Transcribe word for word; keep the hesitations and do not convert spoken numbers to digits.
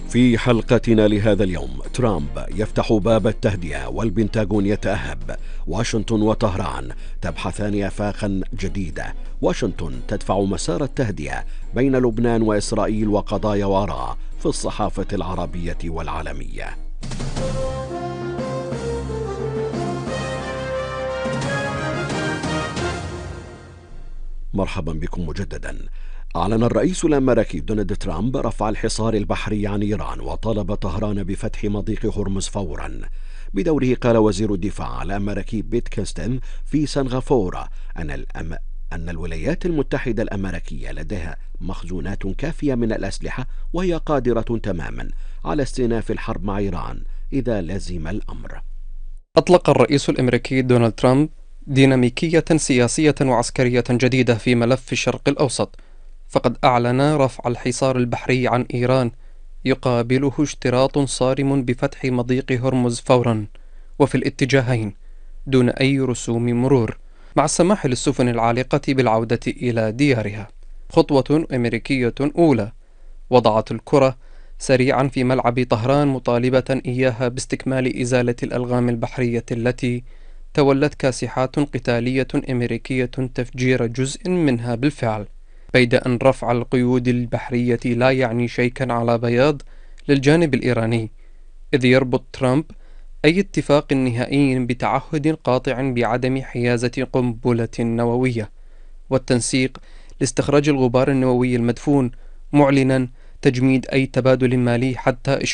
في حلقتنا لهذا اليوم، ترامب يفتح باب التهدئة والبنتاغون يتأهب. واشنطن وطهران تبحثان آفاقا جديدة. واشنطن تدفع مسار التهدئة بين لبنان وإسرائيل وقضايا وراء في الصحافة العربية والعالمية. مرحبا بكم مجددا. أعلن الرئيس الأمريكي دونالد ترامب رفع الحصار البحري عن إيران، وطالب طهران بفتح مضيق هرمز فورا. بدوره قال وزير الدفاع الأمريكي بيت كاستن في سنغافورة أن الأم... أن الولايات المتحدة الأمريكية لديها مخزونات كافية من الأسلحة، وهي قادرة تماما على استئناف الحرب مع إيران إذا لزم الأمر. أطلق الرئيس الأمريكي دونالد ترامب ديناميكية سياسية وعسكرية جديدة في ملف الشرق الأوسط، فقد أعلن رفع الحصار البحري عن إيران يقابله اشتراط صارم بفتح مضيق هرمز فورا وفي الاتجاهين دون أي رسوم مرور، مع السماح للسفن العالقة بالعودة إلى ديارها. خطوة أمريكية أولى وضعت الكرة سريعا في ملعب طهران، مطالبة إياها باستكمال إزالة الألغام البحرية التي تولت كاسحات قتالية أمريكية تفجير جزء منها بالفعل، بيد أن رفع القيود البحرية لا يعني شيئا على بياض للجانب الإيراني، إذ يربط ترامب أي اتفاق نهائي بتعهد قاطع بعدم حيازة قنبلة نووية والتنسيق لاستخراج الغبار النووي المدفون، معلنا تجميد أي تبادل مالي حتى